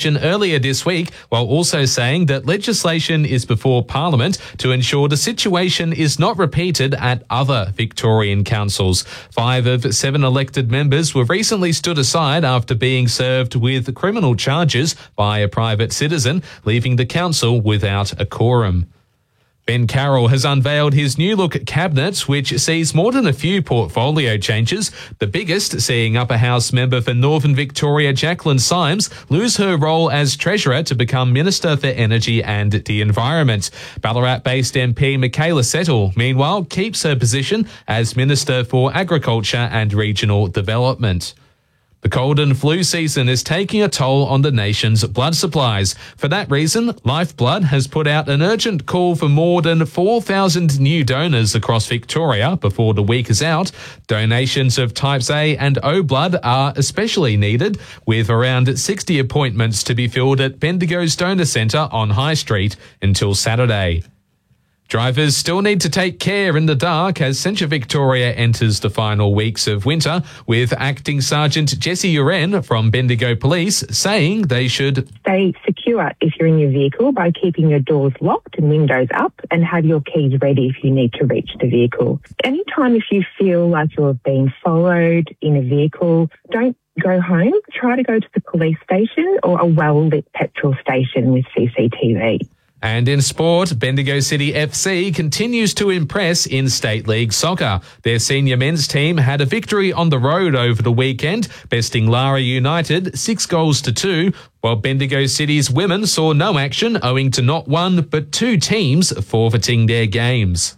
decision earlier this week, while also saying that legislation is before Parliament to ensure the situation is not repeated at other Victorian councils. 5 of 7 elected members were recently stood aside after being served with criminal charges by a private citizen, leaving the council without a quorum. Ben Carroll has unveiled his new look cabinet, which sees more than a few portfolio changes, the biggest seeing Upper House member for Northern Victoria Jacqueline Symes lose her role as Treasurer to become Minister for Energy and the Environment. Ballarat-based MP Michaela Settle, meanwhile, keeps her position as Minister for Agriculture and Regional Development. The cold and flu season is taking a toll on the nation's blood supplies. For that reason, Lifeblood has put out an urgent call for more than 4,000 new donors across Victoria before the week is out. Donations of types A and O blood are especially needed, with around 60 appointments to be filled at Bendigo's Donor Centre on High Street until Saturday. Drivers still need to take care in the dark as Central Victoria enters the final weeks of winter, with Acting Sergeant Jessie Uren from Bendigo Police saying they should stay secure if you're in your vehicle by keeping your doors locked and windows up, and have your keys ready if you need to reach the vehicle. Anytime if you feel like you're being followed in a vehicle, don't go home. Try to go to the police station or a well-lit petrol station with CCTV. And in sport, Bendigo City FC continues to impress in State League soccer. Their senior men's team had a victory on the road over the weekend, besting Lara United 6-2, while Bendigo City's women saw no action owing to not one but 2 teams forfeiting their games.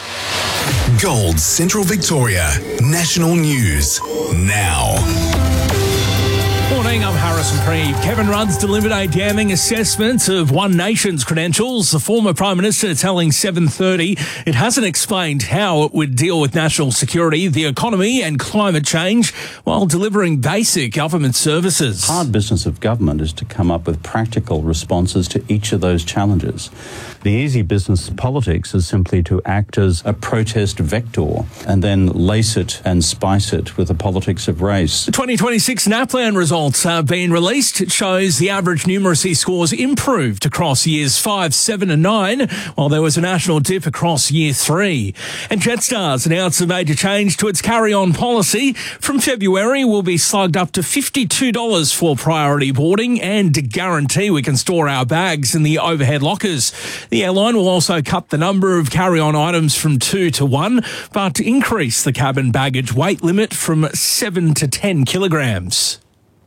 Gold Central Victoria National News now. Morning, I'm Harrison Preeve. Kevin Rudd's delivered a damning assessment of One Nation's credentials. The former Prime Minister telling 7:30 it hasn't explained how it would deal with national security, the economy and climate change while delivering basic government services. Hard business of government is to come up with practical responses to each of those challenges. The easy business of politics is simply to act as a protest vector and then lace it and spice it with the politics of race. The 2026 NAPLAN results have been released. It shows the average numeracy scores improved across years 5, 7 and 9, while there was a national dip across year 3. And Jetstar's announced a major change to its carry-on policy. From February, we'll be slugged up to $52 for priority boarding and guarantee we can store our bags in the overhead lockers. The airline will also cut the number of carry-on items from 2 to 1, but increase the cabin baggage weight limit from 7 to 10 kilograms.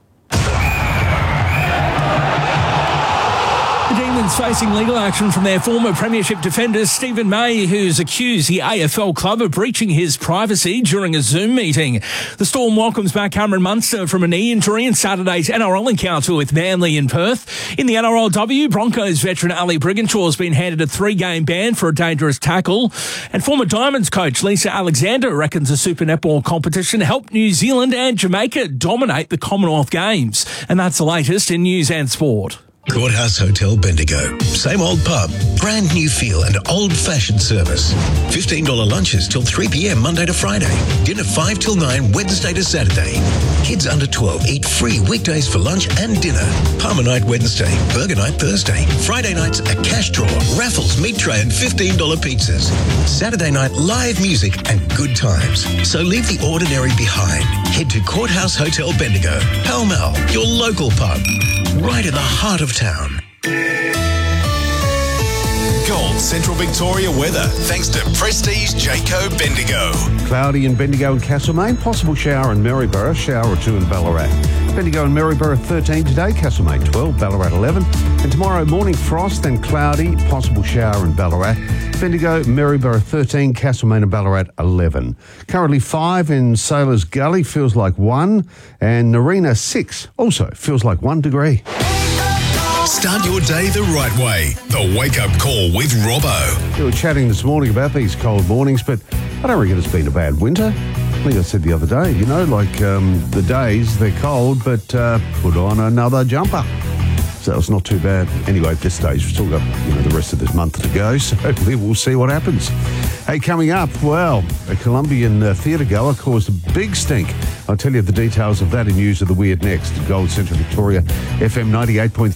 The Demons facing legal action from their former premiership defender Stephen May, who's accused the AFL club of breaching his privacy during a Zoom meeting. The Storm welcomes back Cameron Munster from a knee injury in Saturday's NRL encounter with Manly in Perth. In the NRLW, Broncos veteran Ali Brigginshaw has been handed a 3-game ban for a dangerous tackle. And former Diamonds coach Lisa Alexander reckons the Super Netball competition helped New Zealand and Jamaica dominate the Commonwealth Games. And that's the latest in news and sport. Courthouse Hotel Bendigo. Same old pub, brand new feel and old-fashioned service. $15 lunches till 3 p.m. Monday to Friday. Dinner 5 till 9 Wednesday to Saturday. Kids under 12 eat free weekdays for lunch and dinner. Palmer night Wednesday, burger night Thursday. Friday nights a cash draw, raffles, meat tray and $15 pizzas. Saturday night live music and good times. So leave the ordinary behind. Head to Courthouse Hotel Bendigo. Pall Mall, your local pub. Right in the heart of town. Gold Central Victoria weather, thanks to Prestige Jayco Bendigo. Cloudy in Bendigo and Castlemaine, possible shower in Maryborough, shower or 2 in Ballarat. Bendigo and Maryborough 13 today, Castlemaine 12, Ballarat 11. And tomorrow morning frost, then cloudy, possible shower in Ballarat. Bendigo, Maryborough 13, Castlemaine and Ballarat 11. Currently 5 in Sailors Gully, feels like 1. And Narina 6, also feels like 1 degree. Start your day the right way. The Wake Up Call with Robbo. We were chatting this morning about these cold mornings, but I don't reckon it's been a bad winter. I think I said the other day, the days, they're cold, but put on another jumper. So it's not too bad. Anyway, at this stage, we've still got the rest of this month to go, so hopefully we'll see what happens. Hey, coming up, well, a Colombian theatre goer caused a big stink. I'll tell you the details of that in News of the Weird next. Gold Central Victoria, FM 98.3.